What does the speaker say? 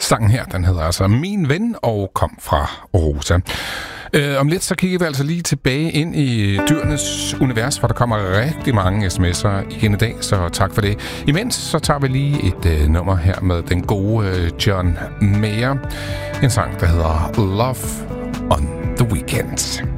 Sangen her, den hedder altså Min Ven og kom fra Rosa. Om lidt så kigger vi altså lige tilbage ind i dyrenes univers, for der kommer rigtig mange sms'er igen i dag, så tak for det. Imens så tager vi lige et nummer her med den gode John Mayer. En sang, der hedder Love on the Weekend.